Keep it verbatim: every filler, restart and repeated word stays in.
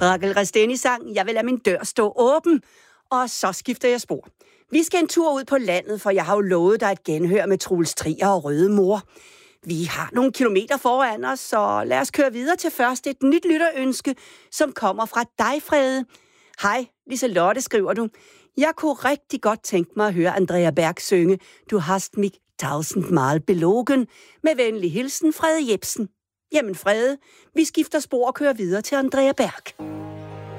Rakel Resteni sang, jeg vil lade min dør stå åben, og så skifter jeg spor. Vi skal en tur ud på landet, for jeg har jo lovet dig et genhør med Troels Trier og Røde Mor. Vi har nogle kilometer foran os, så lad os køre videre til først et nyt lytterønske, som kommer fra dig, Frede. Hej, Liselotte, skriver du. Jeg kunne rigtig godt tænke mig at høre Andrea Berg synge Du hast mich tausendmal belogen. Med venlig hilsen, Frede Jebsen. Jamen Frede, vi skifter spor og kører videre til Andrea Berg.